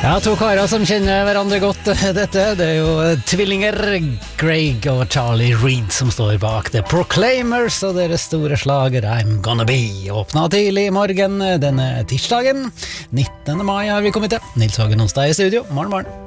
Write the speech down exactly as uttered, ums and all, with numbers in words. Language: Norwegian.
Ja, to karer som kjenner hverandre godt. Dette, det er jo tvillinger Greg og Charlie Reid som står bak The Proclaimers og deres store slager I'm Gonna Be. Åpna tidlig i morgen denne tirsdagen nittende mai har vi kommet til. Nils Hagen Onsdag i studio. Morgen, morgen.